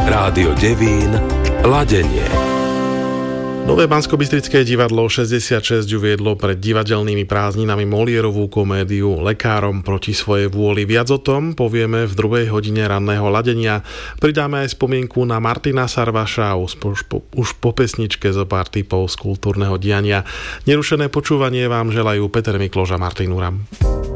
Rádio Devín, Ladenie. Nové Banskobystrické divadlo 66 uviedlo pred divadelnými prázdninami Molierovú komédiu Lekárom proti svojej vôli. Viac o tom povieme v druhej hodine ranného ladenia. Pridáme aj spomienku na Martina Sarvaša už po pesničke zo pár typov z kultúrneho diania. Nerušené počúvanie vám želajú Peter Mikloš a Martin Uram.